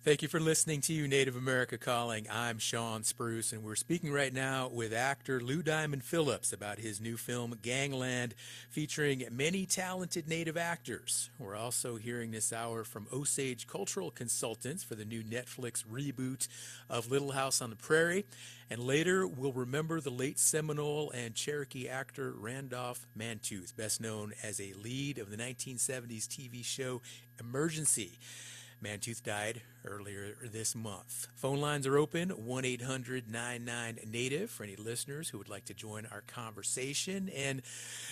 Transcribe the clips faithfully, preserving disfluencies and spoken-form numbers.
Thank you for listening to Native America Calling. I'm Sean Spruce, and we're speaking right now with actor Lou Diamond Phillips about his new film, Gangland, featuring many talented Native actors. We're also hearing this hour from Osage Cultural Consultants for the new Netflix reboot of Little House on the Prairie. And later, we'll remember the late Seminole and Cherokee actor Randolph Mantooth, best known as a lead of the nineteen seventies T V show Emergency. Mantooth died earlier this month. Phone lines are open, one eight hundred nine nine native for any listeners who would like to join our conversation. And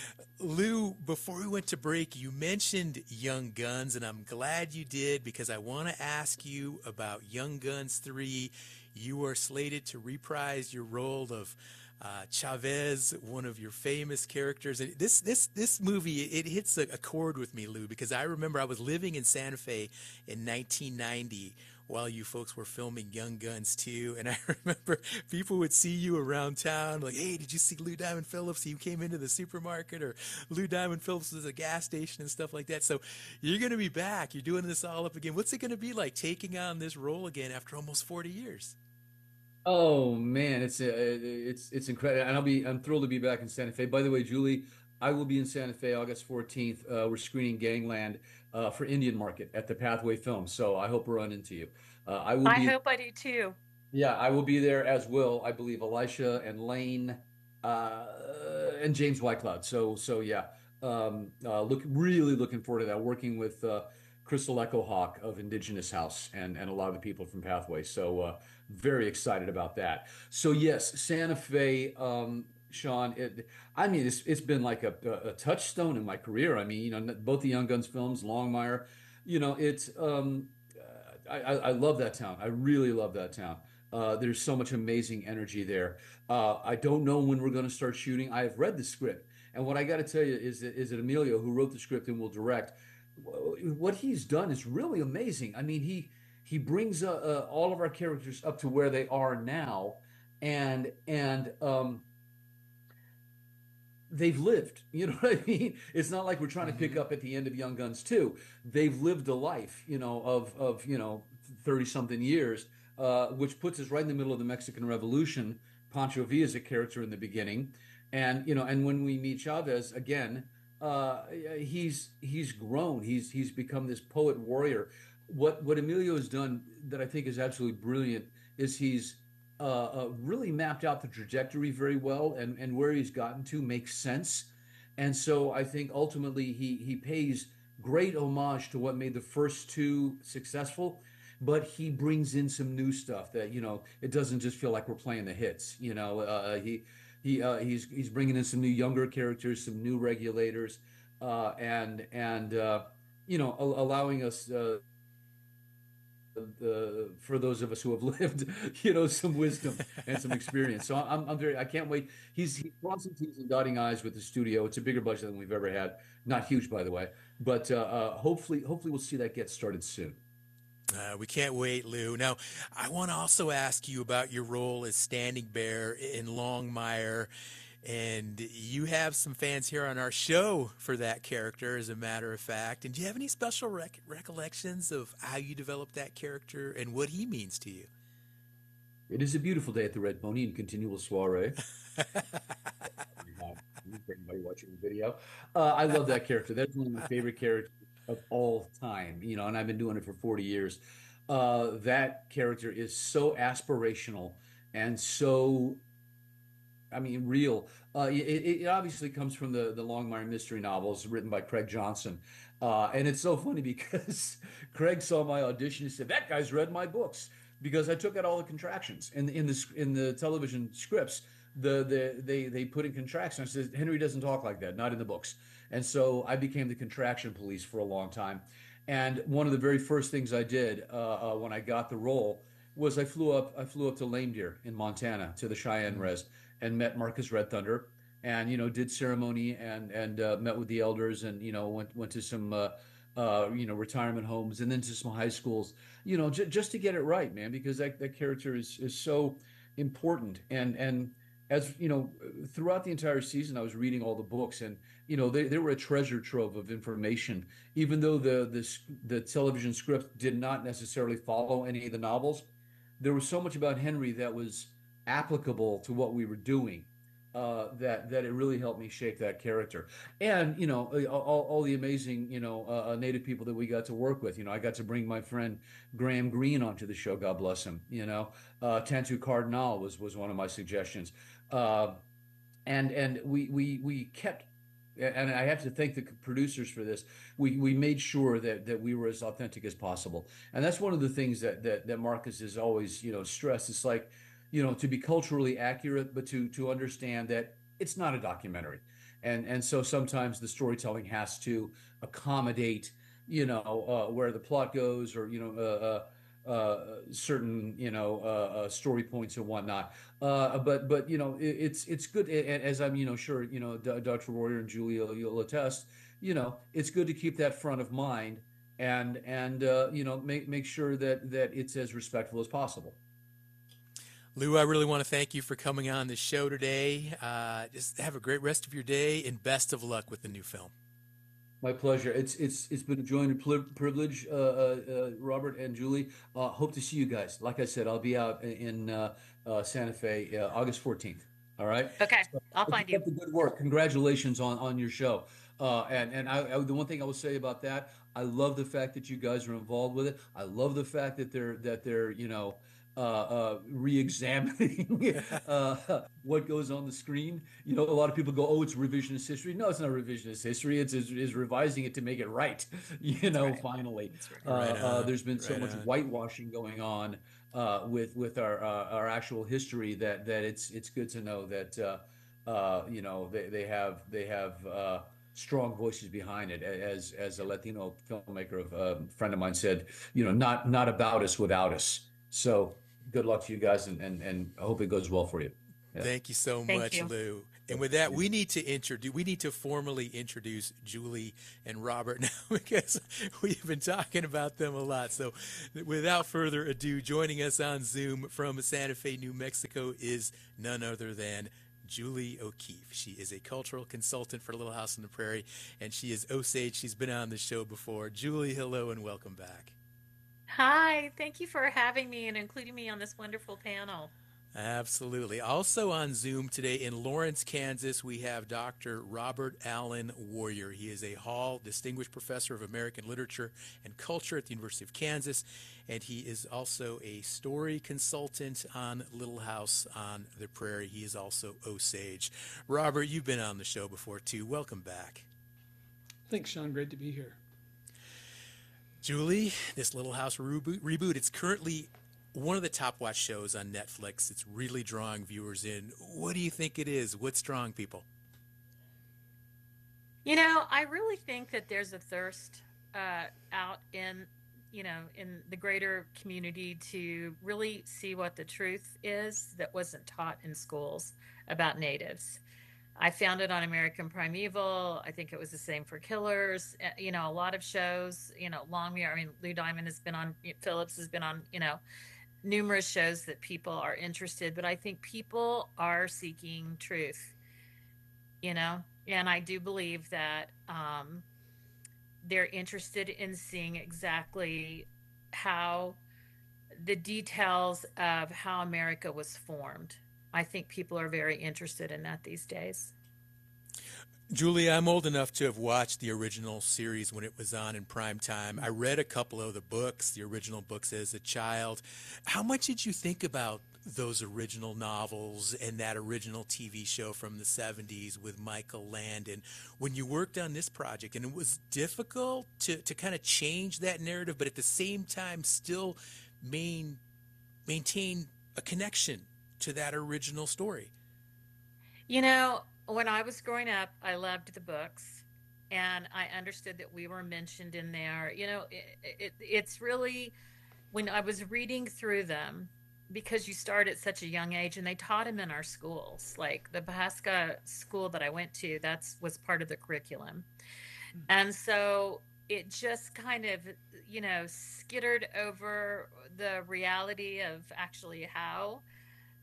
Lou, before we went to break, you mentioned Young Guns, and I'm glad you did because I want to ask you about Young Guns three. You are slated to reprise your role of uh, Chavez, one of your famous characters. And this this this movie, it, it hits a, a chord with me, Lou, because I remember I was living in Santa Fe in nineteen ninety while you folks were filming Young Guns two. And I remember people would see you around town like, hey, did you see Lou Diamond Phillips? He came into the supermarket, or Lou Diamond Phillips was at a gas station and stuff like that. So you're going to be back. You're doing this all up again. What's it going to be like taking on this role again after almost forty years? Oh man, it's uh, it's it's incredible, and I'll be I'm thrilled to be back in Santa Fe. By the way, Julie, I will be in Santa Fe August fourteenth. Uh, we're screening Gangland uh, for Indian Market at the Pathway Film, so I hope we run into you. Uh, I will I be, hope I do too. yeah, I will be there as will I believe Elisha and Lane uh, and James Whitecloud. So so yeah, um, uh, look really looking forward to that. Working with uh, Crystal Echo Hawk of Indigenous House and and a lot of the people from Pathway. So uh, very excited about that. So yes, Santa Fe. Um, Sean, it, I mean, it's it's been like a, a touchstone in my career. I mean, you know, both the Young Guns films, Longmire, you know, it's um, uh, I, I I love that town. I really love that town. Uh, there's so much amazing energy there. Uh, I don't know when we're going to start shooting. I have read the script, and what I got to tell you is that is that Emilio, who wrote the script and will direct, what he's done is really amazing. I mean, he he brings uh, uh, all of our characters up to where they are now, and and um, they've lived. You know what I mean? It's not like we're trying to pick Mm-hmm. up at the end of Young Guns two. They've lived a life, you know, of of you know thirty something years, uh, which puts us right in the middle of the Mexican Revolution. Pancho Villa is a character in the beginning, and you know, and when we meet Chavez again, uh, he's he's grown. He's he's become this poet warrior. What what Emilio has done that I think is absolutely brilliant is he's uh, uh, really mapped out the trajectory very well, and and where he's gotten to makes sense. And so I think ultimately he he pays great homage to what made the first two successful, but he brings in some new stuff that, you know, it doesn't just feel like we're playing the hits. You know, uh, he he uh, he's he's bringing in some new younger characters, some new regulators, uh, and and uh, you know, allowing us uh, the for those of us who have lived, you know, some wisdom and some experience. So I'm I'm very I can't wait. He's he's crossing T's and dotting I's with the studio. It's a bigger budget than we've ever had. Not huge, by the way, but uh, uh, hopefully hopefully we'll see that get started soon. Uh, we can't wait, Lou. Now, I want to also ask you about your role as Standing Bear in Longmire. And you have some fans here on our show for that character, as a matter of fact. And do you have any special rec- recollections of how you developed that character and what he means to you? It is a beautiful day at the Red Pony and continual soiree. For anybody watching the video, uh, I love that character. That's one of my favorite characters of all time. You know, and I've been doing it for forty years. Uh, that character is so aspirational and so I mean, real. Uh, it, it obviously comes from the the Longmire mystery novels written by Craig Johnson, uh, and it's so funny because Craig saw my audition and said, "That guy's read my books," because I took out all the contractions in the in the in the television scripts. The the they they put in contractions. I said Henry doesn't talk like that, not in the books. And so I became the contraction police for a long time. And one of the very first things I did uh, uh, when I got the role was I flew up I flew up to Lame Deer in Montana to the Cheyenne Mm. Res and met Marcus Red Thunder and you know did ceremony and and uh, met with the elders and you know went went to some uh, uh, you know retirement homes and then to some high schools you know j- just to get it right, man, because that, that character is is so important and and as you know, throughout the entire season, I was reading all the books, and you know, they, they were a treasure trove of information. Even though the the the television script did not necessarily follow any of the novels, there was so much about Henry that was applicable to what we were doing. Uh, that that it really helped me shape that character, and you know all, all the amazing you know uh, uh, Native people that we got to work with. You know, I got to bring my friend Graham Greene onto the show. God bless him. You know, uh, Tantu Cardinal was was one of my suggestions. Uh, and and we we we kept, and I have to thank the producers for this. We we made sure that that we were as authentic as possible, and that's one of the things that that that Marcus is always you know stressed. It's like, you know, to be culturally accurate, but to to understand that it's not a documentary, and and so sometimes the storytelling has to accommodate you know uh, where the plot goes, or you know uh, uh, uh, certain you know uh, uh, story points and whatnot. Uh, but but you know it, it's it's good, as I'm you know sure you know Doctor Royer and Julia you'll attest. You know it's good to keep that front of mind, and and uh, you know make make sure that that it's as respectful as possible. Lou, I really want to thank you for coming on the show today. Uh, just have a great rest of your day and best of luck with the new film. My pleasure. It's it's it's been a joy and a privilege, uh, uh, uh, Robert and Julie. Uh, hope to see you guys. Like I said, I'll be out in uh, uh, Santa Fe uh, August fourteenth. All right. Okay, So I'll keep find you. up the good work. Congratulations on on your show. Uh, and and I, I, the one thing I will say about that, I love the fact that you guys are involved with it. I love the fact that they're that they're you know uh, uh, re-examining uh, what goes on the screen. You know, a lot of people go, "Oh, it's revisionist history." No, it's not revisionist history. It's is, is revising it to make it right. You That's know, right. finally, That's right. uh, Right uh, on. there's been so Right much on. whitewashing going on uh, with with our uh, our actual history that that it's it's good to know that uh, uh, you know they, they have they have uh, strong voices behind it. As as a Latino filmmaker, of a friend of mine said, you know, not not about us without us. So good luck to you guys, and and, and I hope it goes well for you. Yeah. Thank you so Thank much, you. Lou. And with that, we need to introduce, we need to formally introduce Julie and Robert now because we've been talking about them a lot. So without further ado, joining us on Zoom from Santa Fe, New Mexico is none other than Julie O'Keefe. She is a cultural consultant for Little House on the Prairie, and she is Osage. She's been on the show before. Julie, hello and welcome back. Hi, thank you for having me and including me on this wonderful panel. Absolutely. Also on Zoom today in Lawrence, Kansas, we have Doctor Robert Allen Warrior. He is a Hall Distinguished Professor of American Literature and Culture at the University of Kansas, and he is also a story consultant on Little House on the Prairie. He is also Osage. Robert, you've been on the show before too. Welcome back. Thanks, Sean. Great to be here. Julie, this Little House reboot, reboot it's currently one of the top watched shows on Netflix. It's really drawing viewers in. What do you think it is? What's drawing people? You know, I really think that there's a thirst uh, out in, you know, in the greater community to really see what the truth is that wasn't taught in schools about natives. I found it on American Primeval. I think it was the same for Killers. Uh, You know, a lot of shows, you know, Longmire. I mean, Lou Diamond has been on, Phillips has been on, you know, numerous shows that people are interested, but I think people are seeking truth, you know, and I do believe that um, they're interested in seeing exactly how the details of how America was formed. I think people are very interested in that these days. Julie, I'm old enough to have watched the original series when it was on in prime time. I read a couple of the books, the original books as a child. How much did you think about those original novels and that original T V show from the seventies with Michael Landon when you worked on this project? And it was difficult to, to kind of change that narrative, but at the same time still main, maintain a connection to that original story. You know, when I was growing up, I loved the books and I understood that we were mentioned in there. You know, it, it, it's really when I was reading through them, because you start at such a young age and they taught them in our schools. Like the Pahaska school that I went to, that's was part of the curriculum. And so it just kind of, you know, skittered over the reality of actually how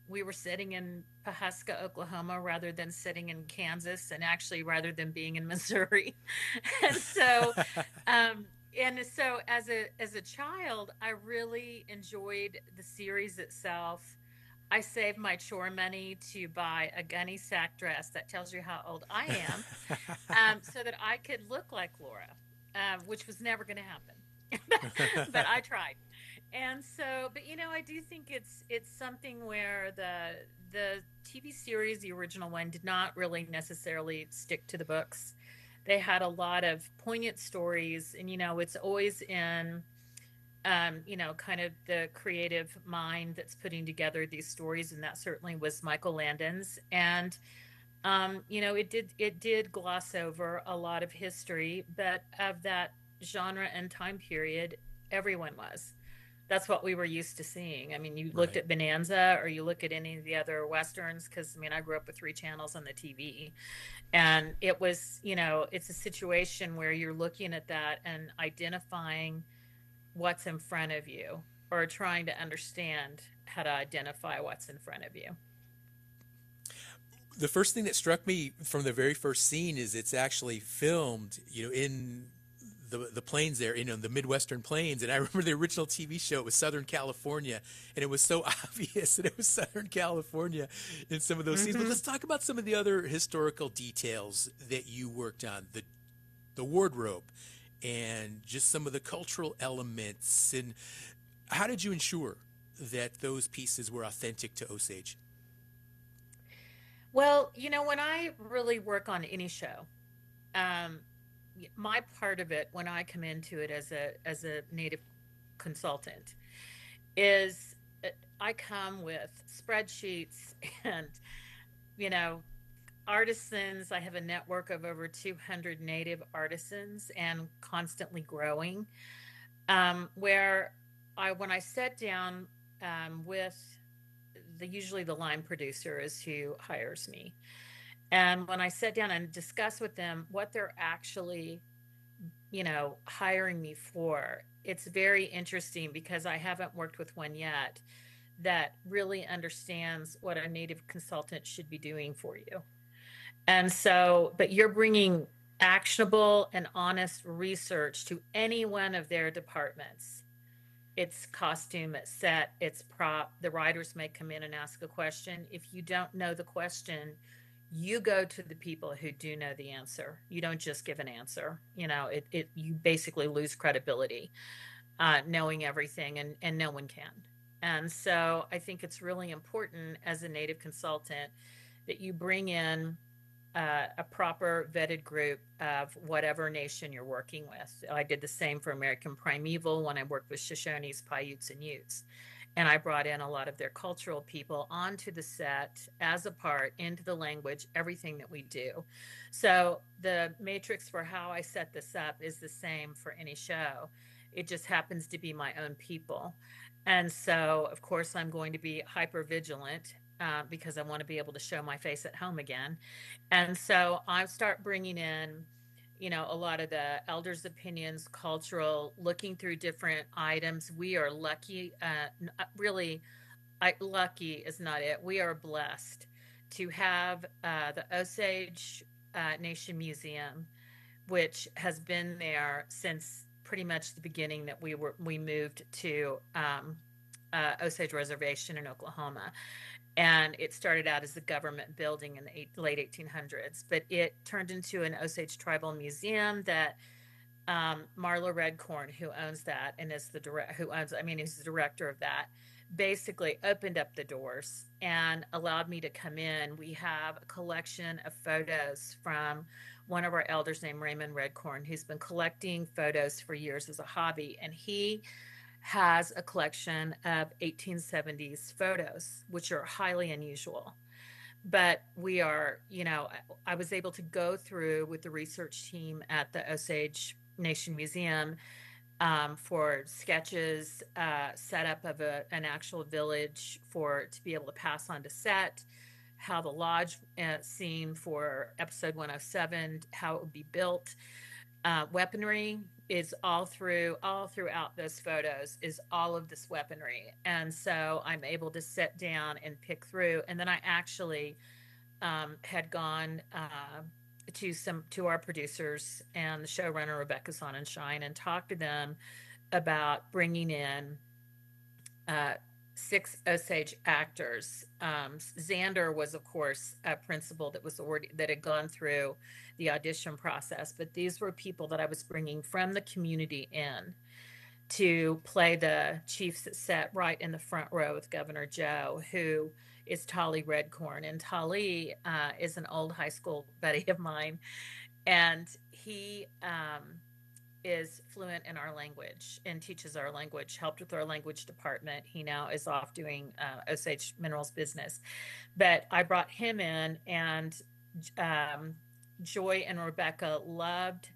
we were sitting in Pahuska, Oklahoma, rather than sitting in Kansas, and actually rather than being in Missouri. And so, um, and so as a as a child, I really enjoyed the series itself. I saved my chore money to buy a gunny sack dress that tells you how old I am, um, so that I could look like Laura, uh, which was never going to happen. But I tried. And so, but you know, I do think it's it's something where the the T V series, the original one, did not really necessarily stick to the books. They had a lot of poignant stories, and you know, it's always in um, you know, kind of the creative mind that's putting together these stories, and that certainly was Michael Landon's. And um, you know, it did it did gloss over a lot of history, but of that genre and time period, everyone was. That's what we were used to seeing. I mean, you looked Right. at Bonanza, or you look at any of the other westerns, because I mean, I grew up with three channels on the T V, and it was, you know, it's a situation where you're looking at that and identifying what's in front of you, or trying to understand how to identify what's in front of you. The first thing that struck me from the very first scene is it's actually filmed, you know, in the the plains there, you know, the Midwestern plains. And I remember the original T V show, it was Southern California, and it was so obvious that it was Southern California in some of those scenes. But Mm-hmm. let's talk about some of the other historical details that you worked on, the the wardrobe and just some of the cultural elements. And how did you ensure that those pieces were authentic to Osage? Well, you know, when I really work on any show, um, my part of it when I come into it as a as a native consultant is uh, I come with spreadsheets and, you know, artisans. I have a network of over two hundred native artisans, and constantly growing. Um, where I when I sat down um, with the usually the line producer is who hires me, and when I sat down and discuss with them what they're actually, you know, hiring me for, it's very interesting because I haven't worked with one yet that really understands what a native consultant should be doing for you. And so, but you're bringing actionable and honest research to any one of their departments. It's costume, it's set, it's prop. The writers may come in and ask a question. If you don't know the question, you go to the people who do know the answer. You don't just give an answer. You know, it, it you basically lose credibility, uh, knowing everything, and, and no one can. And so I think it's really important as a native consultant that you bring in uh, a proper vetted group of whatever nation you're working with. I did the same for American Primeval when I worked with Shoshones, Paiutes, and Utes. And I brought in a lot of their cultural people onto the set as a part, into the language, everything that we do. So the matrix for how I set this up is the same for any show. It just happens to be my own people. And so, of course, I'm going to be hyper vigilant uh, because I want to be able to show my face at home again. And so I start bringing in, you know, a lot of the elders' opinions, cultural, looking through different items. We are lucky, uh, uh, really, I, lucky is not it. We are blessed to have uh, the Osage uh, Nation Museum, which has been there since pretty much the beginning that we were we moved to um, uh, Osage Reservation in Oklahoma. And it started out as a government building in the eight, late eighteen hundreds, but it turned into an Osage Tribal Museum that um, Marla Redcorn, who owns that and is the direct, who owns, I mean, he's the director of that, basically opened up the doors and allowed me to come in. We have a collection of photos from one of our elders named Raymond Redcorn, who's been collecting photos for years as a hobby, and he has a collection of eighteen seventies photos, which are highly unusual. But we are, you know, I was able to go through with the research team at the Osage Nation Museum um, for sketches, uh, setup of a, an actual village for to be able to pass on to set, how the lodge uh, scene for episode one oh seven, how it would be built, uh, weaponry. is all through all throughout those photos is all of this weaponry. And so I'm able to sit down and pick through. And then I actually um, had gone uh, to some to our producers and the showrunner Rebecca Sonnenschein and talked to them about bringing in uh, six Osage actors. Um, Xander was, of course, a principal that was already that had gone through the audition process, but these were people that I was bringing from the community in to play the chiefs that sat right in the front row with Governor Joe, who is Tali Redcorn. And Tali uh, is an old high school buddy of mine, and he um, is fluent in our language and teaches our language, helped with our language department. He now is off doing uh, Osage Minerals business. But I brought him in, and um, Joy and Rebecca loved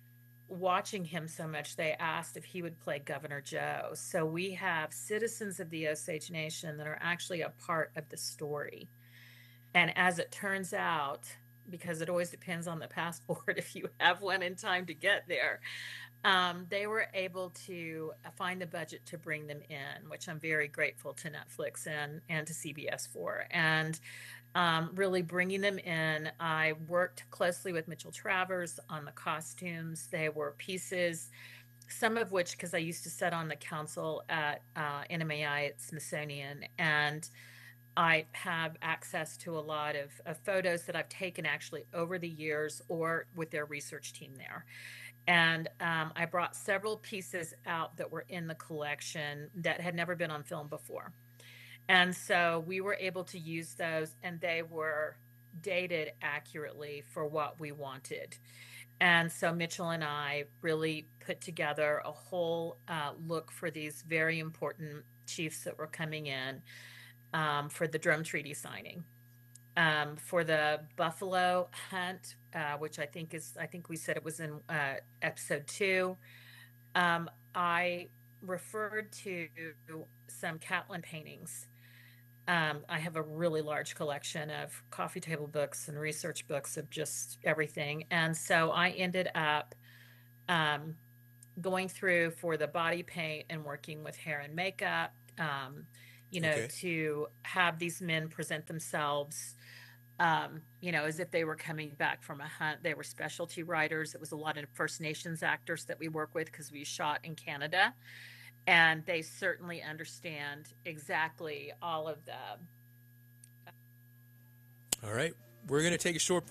watching him so much, they asked if he would play Governor Joe. So we have citizens of the Osage Nation that are actually a part of the story. And as it turns out, because it always depends on the passport if you have one in time to get there, um, they were able to find the budget to bring them in, which I'm very grateful to Netflix and, and to C B S for. And um, really bringing them in. I worked closely with Mitchell Travers on the costumes. They were pieces, some of which, because I used to sit on the council at uh, N M A I at Smithsonian, and I have access to a lot of, of photos that I've taken actually over the years or with their research team there. And um, I brought several pieces out that were in the collection that had never been on film before. And so we were able to use those, and they were dated accurately for what we wanted. And so Mitchell and I really put together a whole uh, look for these very important chiefs that were coming in um, for the drum treaty signing. Um, for the buffalo hunt, uh, which I think is, I think we said it was in uh, episode two, um, I referred to some Catlin paintings. Um, I have a really large collection of coffee table books and research books of just everything. And so I ended up um, going through for the body paint and working with hair and makeup, um, you know, Okay. to have these men present themselves, um, you know, as if they were coming back from a hunt. They were specialty writers. It was a lot of First Nations actors that we work with because we shot in Canada. And they certainly understand exactly all of the All right. We're going to take a short